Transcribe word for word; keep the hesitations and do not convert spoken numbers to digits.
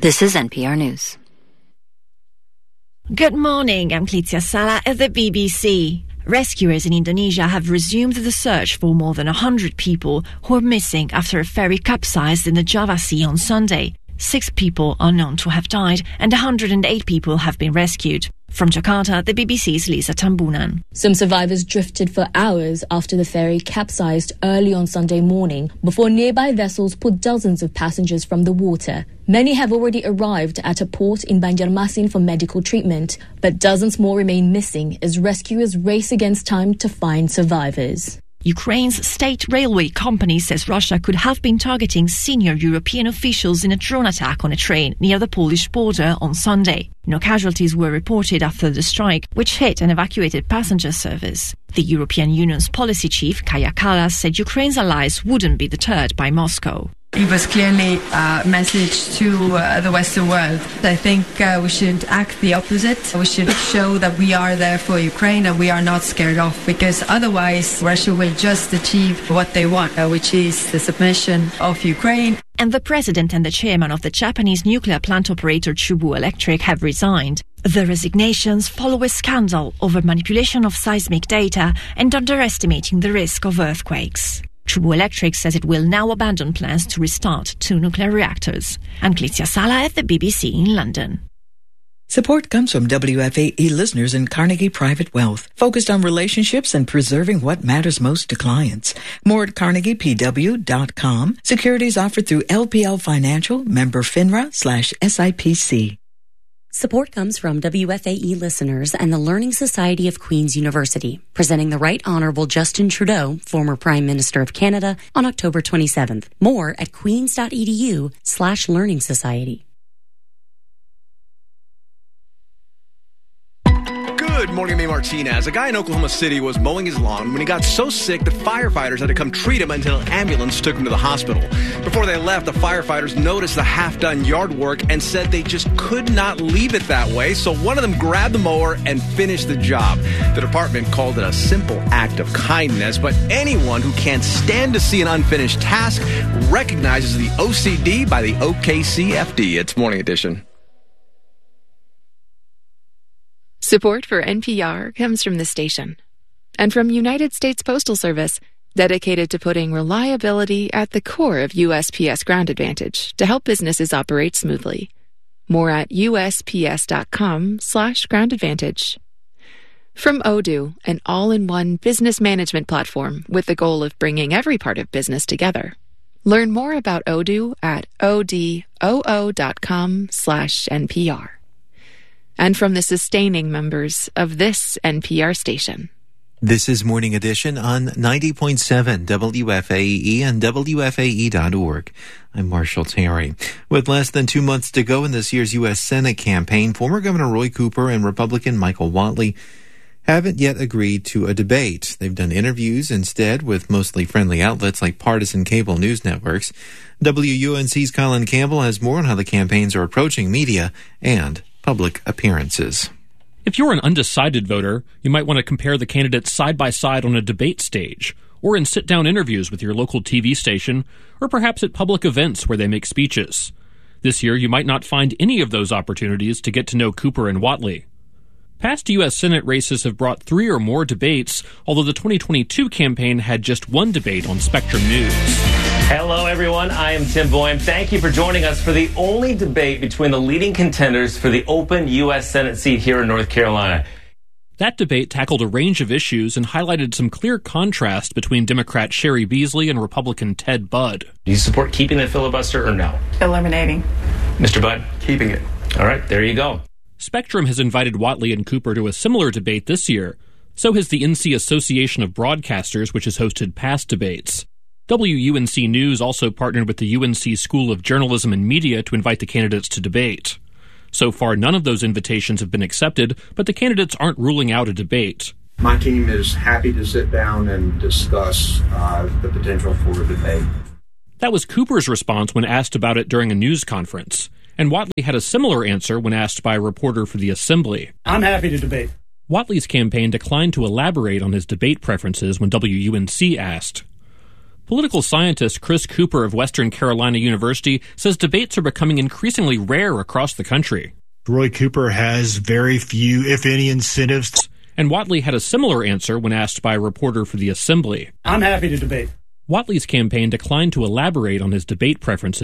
This is N P R News. Good morning, I'm Clizia Sala at the B B C. Rescuers in Indonesia have resumed the search for more than one hundred people who are missing after a ferry capsized in the Java Sea on Sunday. Six people are known to have died and one hundred eight people have been rescued. From Jakarta, the B B C's Lisa Tambunan. Some survivors drifted for hours after the ferry capsized early on Sunday morning before nearby vessels pulled dozens of passengers from the water. Many have already arrived at a port in Banjarmasin for medical treatment, but dozens more remain missing as rescuers race against time to find survivors. Ukraine's state railway company says Russia could have been targeting senior European officials in a drone attack on a train near the Polish border on Sunday. No casualties were reported after the strike, which hit an evacuated passenger service. The European Union's policy chief, Kaja Kallas, said Ukraine's allies wouldn't be deterred by Moscow. It was clearly a message to uh, the Western world. I think uh, we should act the opposite. We should show that we are there for Ukraine and we are not scared off, because otherwise Russia will just achieve what they want, uh, which is the submission of Ukraine. And the president and the chairman of the Japanese nuclear plant operator Chubu Electric have resigned. The resignations follow a scandal over manipulation of seismic data and underestimating the risk of earthquakes. Chubu Electric says it will now abandon plans to restart two nuclear reactors. I'm Clizia Sala at the B B C in London. Support comes from W F A E listeners in Carnegie Private Wealth, focused on relationships and preserving what matters most to clients. More at carnegie p w dot com. Securities offered through L P L Financial, member FINRA slash S I P C. Support comes from W F A E listeners and the Learning Society of Queen's University, presenting the Right Honourable Justin Trudeau, former Prime Minister of Canada, on October twenty-seventh. More at queens.edu slash learning society. Good morning, me Martinez. A guy in Oklahoma City was mowing his lawn when he got so sick that firefighters had to come treat him until an ambulance took him to the hospital. Before they left, the firefighters noticed the half-done yard work and said they just could not leave it that way, so one of them grabbed the mower and finished the job. The department called it a simple act of kindness, but anyone who can't stand to see an unfinished task recognizes the O C D by the O K C F D. It's Morning Edition. Support for N P R comes from the station and from United States Postal Service, dedicated to putting reliability at the core of U S P S Ground Advantage to help businesses operate smoothly. More at U S P S dot com slash ground advantage. From Odoo, an all-in-one business management platform with the goal of bringing every part of business together. Learn more about Odoo at odoo dot com slash N P R. And from the sustaining members of this N P R station. This is Morning Edition on ninety point seven W F A E and W F A E dot org. I'm Marshall Terry. With less than two months to go in this year's U S Senate campaign, former Governor Roy Cooper and Republican Michael Whatley haven't yet agreed to a debate. They've done interviews instead with mostly friendly outlets like partisan cable news networks. W U N C's Colin Campbell has more on how the campaigns are approaching media and public appearances. If you're an undecided voter, you might want to compare the candidates side by side on a debate stage, or in sit-down interviews with your local T V station, or perhaps at public events where they make speeches. This year, you might not find any of those opportunities to get to know Cooper and Whatley. Past U S Senate races have brought three or more debates, although the twenty twenty-two campaign had just one debate on Spectrum News. Hello, everyone. I am Tim Boehm. Thank you for joining us for the only debate between the leading contenders for the open U S Senate seat here in North Carolina. That debate tackled a range of issues and highlighted some clear contrast between Democrat Sherry Beasley and Republican Ted Budd. Do you support keeping the filibuster or no? Eliminating. Mister Budd? Keeping it. All right, there you go. Spectrum has invited Whatley and Cooper to a similar debate this year. So has the N C Association of Broadcasters, which has hosted past debates. W U N C News also partnered with the U N C School of Journalism and Media to invite the candidates to debate. So far, none of those invitations have been accepted, but the candidates aren't ruling out a debate. My team is happy to sit down and discuss uh, the potential for a debate. That was Cooper's response when asked about it during a news conference. And Whatley had a similar answer when asked by a reporter for the Assembly. I'm happy to debate. Whatley's campaign declined to elaborate on his debate preferences when W U N C asked. Political scientist Chris Cooper of Western Carolina University says debates are becoming increasingly rare across the country. Roy Cooper has very few, if any, incentives. And Whatley had a similar answer when asked by a reporter for the Assembly. I'm happy to debate. Whatley's campaign declined to elaborate on his debate preferences.